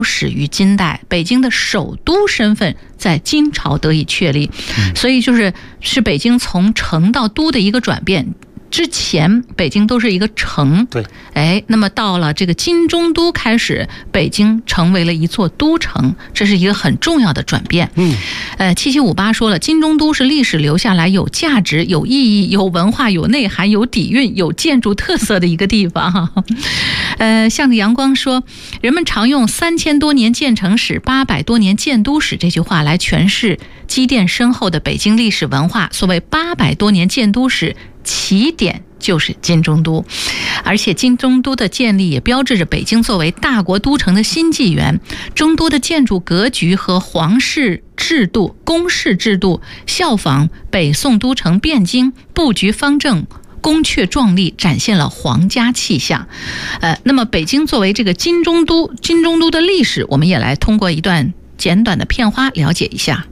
始于金代，北京的首都身份在金朝得以确立，所以是北京从城到都的一个转变。之前北京都是一个城， 对， 那么到了这个金中都开始，北京成为了一座都城，这是一个很重要的转变。7758说了，金中都是历史留下来有价值、有意义、有文化、有内涵、有底蕴、有建筑特色的一个地方。向着阳光说，人们常用3000多年建城史、800多年建都史这句话来诠释积淀深厚的北京历史文化。所谓800多年建都史，起点就是金中都，而且金中都的建立也标志着北京作为大国都城的新纪元。中都的建筑格局和皇室制度、宫室制度效仿北宋都城汴京，布局方正，宫阙壮丽，展现了皇家气象。那么北京作为这个金中都的历史，我们也来通过一段简短的片花了解一下。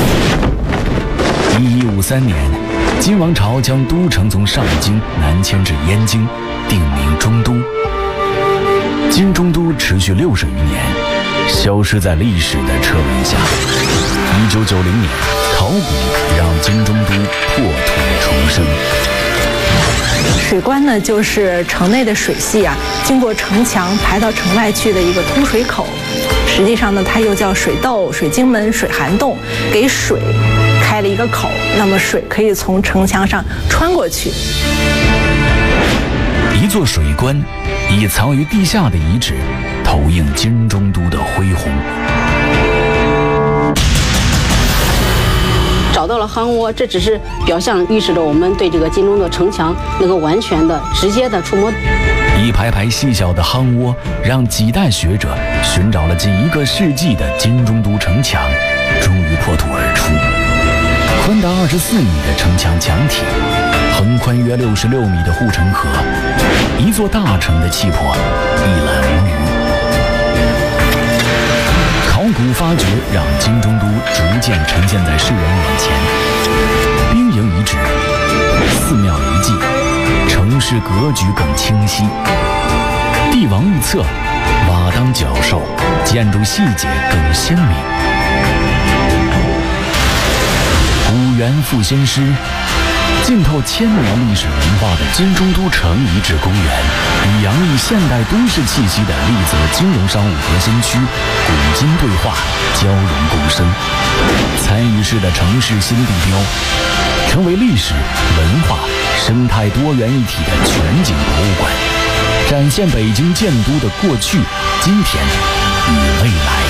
1153年，金王朝将都城从上京南迁至燕京，定名中都。金中都持续60余年，消失在历史的车轮下。1990年，考古让金中都破土重生。 水关呢，就是城内的水系经过城墙排到城外去的一个通水口。实际上呢，它又叫水窦、水晶门、水涵洞，给水开了一个口，那么水可以从城墙上穿过去。 一座水关，以藏于地下的遗址，投映金中都的恢宏。 找到了夯窝，这只是表象，预示着我们对这个金中的城墙能够完全的、直接的触摸。 一排排细小的夯窝，让几代学者寻找了近1个世纪的金中都城墙，终于破土而出。宽达24米的城墙墙体，横宽约66米的护城河，一座大城的气魄一览无余。考古发掘让金中都逐渐呈现在世人眼前，兵营遗址、寺庙遗迹，城市格局更清晰，帝王御册、瓦当角兽，建筑细节更鲜明。古元复兴诗，浸透1000年历史文化的金中都城遗址公园，与洋溢现代都市气息的丽泽金融商务核心区古今对话，交融共生，参与式的城市新地标，成为历史、文化、生态多元一体的全景博物馆，展现北京建都的过去、今天与未来。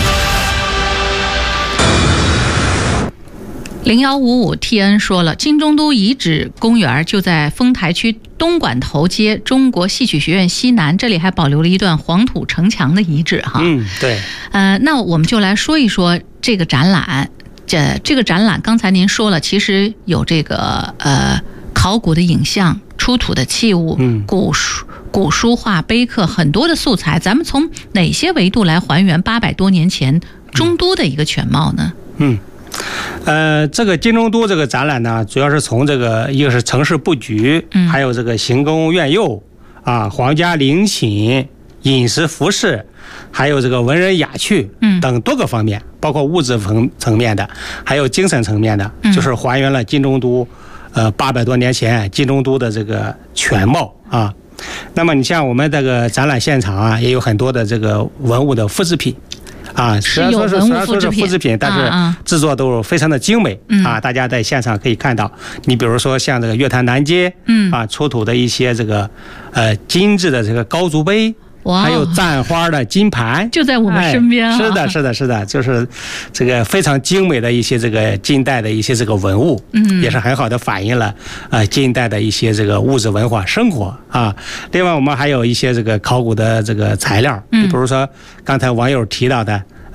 0155 TN 说了，金中都遗址公园就在丰台区东莞头街中国戏曲学院西南，这里还保留了一段黄土城墙的遗址哈。 对。 那我们就来说一说这个展览。这个展览刚才您说了，其实有这个考古的影像、出土的器物、古书画、碑刻，很多的素材。咱们从哪些维度来还原800多年前中都的一个全貌呢？ 这个金中都这个展览呢，主要是从这个一个是城市布局，还有这个行宫苑囿皇家陵寝、饮食服饰，还有这个文人雅趣等多个方面，包括物质层面的，还有精神层面的，就是还原了金中都800多年前金中都的这个全貌啊。那么你像我们这个展览现场也有很多的这个文物的复制品。虽然说是复制品，但是制作都非常的精美大家在现场可以看到。你比如说像这个月坛南街出土的一些这个精致的这个高足杯，还有簪花的金盘， 就在我们身边。 是的，就是这个非常精美的一些这个近代的一些这个文物，也是很好的反映了近代的一些这个物质文化生活另外我们还有一些这个考古的这个材料，比如说刚才网友提到的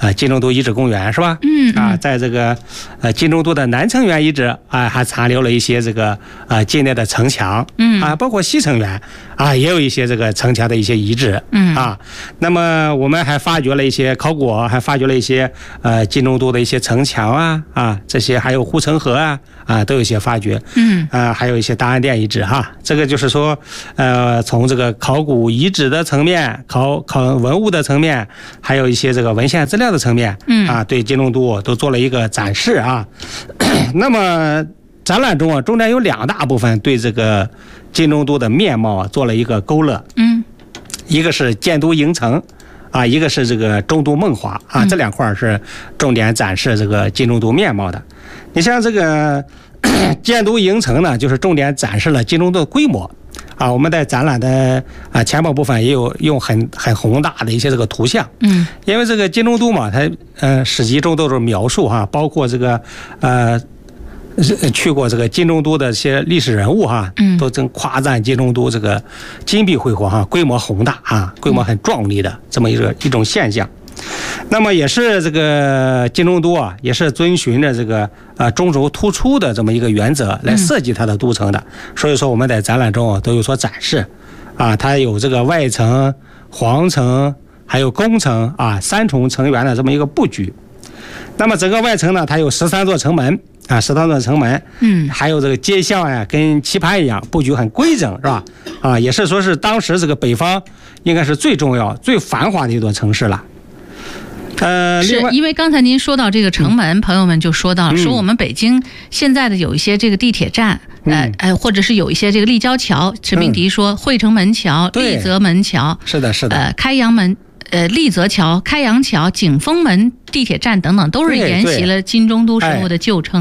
金中都遗址公园是吧？在这个金中都的南城垣遗址还残留了一些这个境内的城墙，包括西城垣也有一些这个城墙的一些遗址，那么我们还发掘了一些考古，还发掘了一些金中都的一些城墙这些还有护城河都有一些发掘，还有一些大安殿遗址这个就是说从这个考古遗址的层面，考文物的层面，还有一些这个文献资料的层面，对金中都都做了一个展示那么展览中中间有2大部分对这个金中都的面貌做了一个勾勒，一个是建都营城一个是这个中都梦华这2块是重点展示这个金中都面貌的。你像这个建都营城呢，就是重点展示了金中都的规模我们在展览的前半部分也有用很宏大的一些这个图像，因为这个金中都嘛，它史籍中都是描述包括这个去过这个金中都的一些历史人物都真夸赞金中都这个金碧辉煌规模宏大规模很壮丽的这么一种现象。那么也是这个金中都也是遵循着这个中轴突出的这么一个原则来设计它的都城的，所以说我们在展览中都有所展示它有这个外城、皇城还有宫城3重城垣的这么一个布局。那么整个外城呢，它有13座城门13座城门，还有这个街巷跟棋盘一样，布局很规整，是吧？也是说是当时这个北方应该是最重要、最繁华的一座城市了。 是因为刚才您说到这个城门，朋友们就说到了，说我们北京现在的有一些这个地铁站，或者是有一些这个立交桥，陈明迪说惠城门桥、丽泽门桥， 是的， 开阳门。丽泽桥、开阳桥、景丰门地铁站等等，都是沿袭了金中都时候的旧称。